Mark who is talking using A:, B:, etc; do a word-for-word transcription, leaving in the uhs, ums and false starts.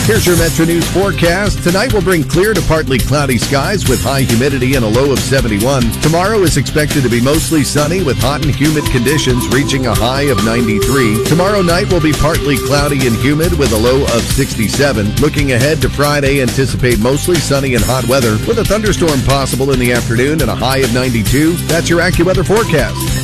A: Here's your Metro News forecast. Tonight will bring clear to partly cloudy skies with high humidity and a low of seventy-one. Tomorrow is expected to be mostly sunny with hot and humid conditions reaching a high of ninety-three. Tomorrow night will be partly cloudy and humid with a low of sixty-seven. Looking ahead to Friday, anticipate mostly sunny and hot weather with a thunderstorm possible in the afternoon and a high of ninety-two. That's your AccuWeather forecast.